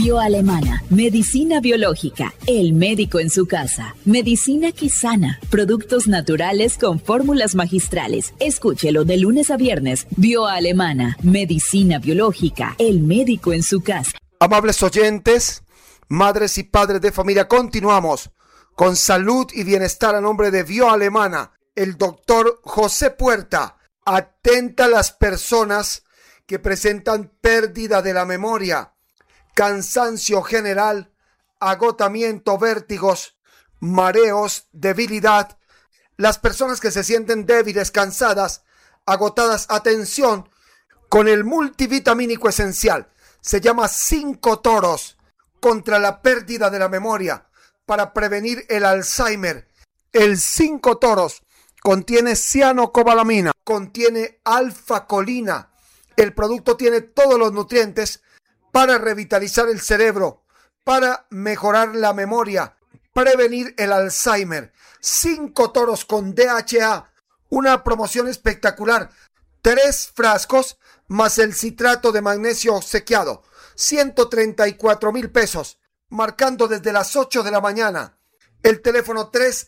Bioalemana, medicina biológica, el médico en su casa. Medicina Kisana, productos naturales con fórmulas magistrales. Escúchelo de lunes a viernes. Bioalemana, medicina biológica, el médico en su casa. Amables oyentes, madres y padres de familia, continuamos con salud y bienestar a nombre de Bioalemana. El doctor José Puerta atenta a las personas que presentan pérdida de la memoria, cansancio general, agotamiento, vértigos, mareos, debilidad. Las personas que se sienten débiles, cansadas, agotadas. Atención con el multivitamínico esencial. Se llama 5 toros contra la pérdida de la memoria para prevenir el Alzheimer. El 5 toros contiene cianocobalamina, contiene alfa-colina. El producto tiene todos los nutrientes para revitalizar el cerebro, para mejorar la memoria, prevenir el Alzheimer. 5 toros con DHA, una promoción espectacular. 3 frascos más el citrato de magnesio obsequiado. 134,000 pesos, marcando desde las 8 de la mañana. El teléfono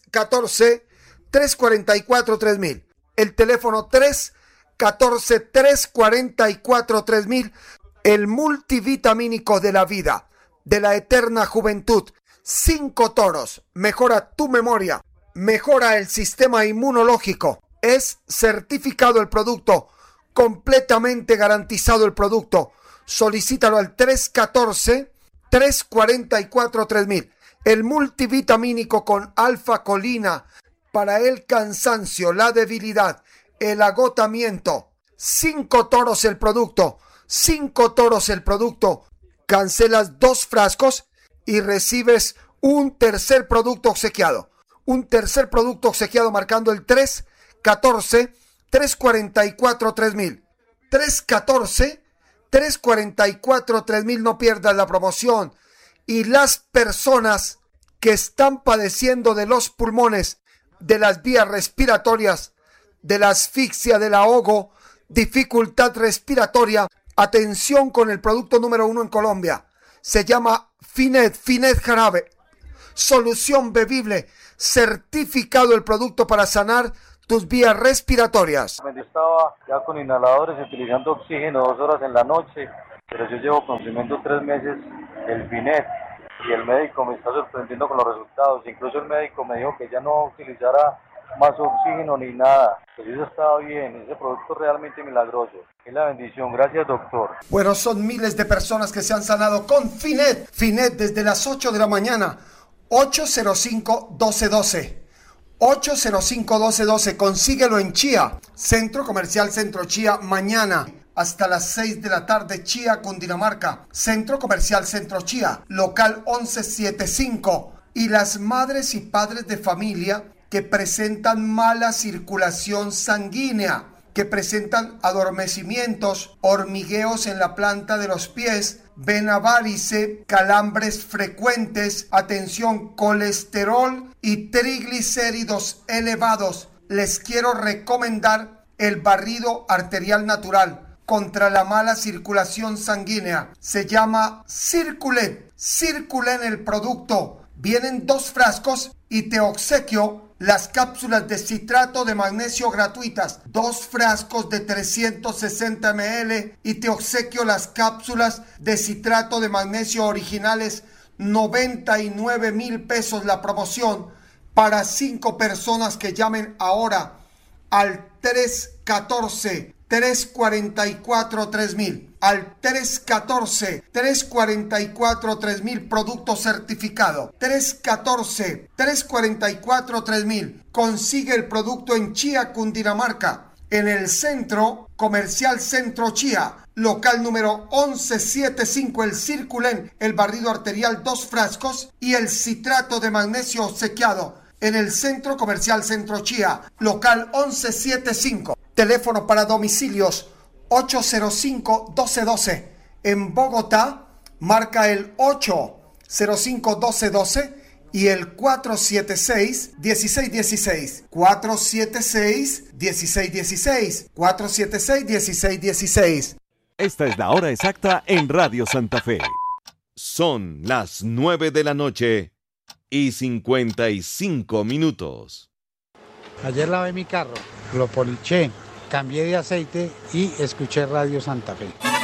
314-344-3000. El teléfono 314-344-3000. El multivitamínico de la vida, de la eterna juventud. 5 toros. Mejora tu memoria. Mejora el sistema inmunológico. Es certificado el producto. Completamente garantizado el producto. Solicítalo al 314-344-3000. El multivitamínico con alfa-colina para el cansancio, la debilidad, el agotamiento. 5 toros el producto. 5 toros el producto. Cancelas 2 frascos y recibes un tercer producto obsequiado. Un tercer producto obsequiado marcando el 314-344-3000. 314-344-3000. No pierdas la promoción. Y las personas que están padeciendo de los pulmones, de las vías respiratorias, de la asfixia, del ahogo, dificultad respiratoria, atención con el producto número 1 en Colombia. Se llama Finet Jarabe. Solución bebible. Certificado el producto para sanar tus vías respiratorias. Yo estaba ya con inhaladores utilizando oxígeno 2 horas en la noche, pero yo llevo consumiendo 3 meses el Finet y el médico me está sorprendiendo con los resultados. Incluso el médico me dijo que ya no utilizara más oxígeno ni nada. Pues eso estaba bien, ese producto es realmente milagroso. Es la bendición, gracias doctor. Bueno, son miles de personas que se han sanado con Finet. Finet desde las 8 de la mañana. 805-1212. 805-1212. Consíguelo en Chía, Centro Comercial Centro Chía, mañana hasta las 6 de la tarde. Chía, Cundinamarca. Centro Comercial Centro Chía, local 1175. Y las madres y padres de familia que presentan mala circulación sanguínea, que presentan adormecimientos, hormigueos en la planta de los pies, vena varice, calambres frecuentes, atención, colesterol y triglicéridos elevados. Les quiero recomendar el barrido arterial natural contra la mala circulación sanguínea. Se llama Circulen. Circulen el producto. Vienen 2 frascos y te obsequio las cápsulas de citrato de magnesio gratuitas, 2 frascos de 360 ml y te obsequio las cápsulas de citrato de magnesio originales, 99,000 pesos la promoción para 5 personas que llamen ahora al 314-344-3000. Al 314-344-3000, producto certificado. 314-344-3000. Consigue el producto en Chía, Cundinamarca, en el Centro Comercial Centro Chía, local número 1175, el Circulen, el barrido arterial, 2 frascos y el citrato de magnesio obsequiado en el Centro Comercial Centro Chía, local 1175. Teléfono para domicilios 805-1212. En Bogotá, marca el 805-1212 y el 476-1616. 476-1616. 476-1616. Esta es la hora exacta en Radio Santa Fe. Son las 9:55 a.m. Ayer lavé mi carro, lo poliché, cambié de aceite y escuché Radio Santa Fe.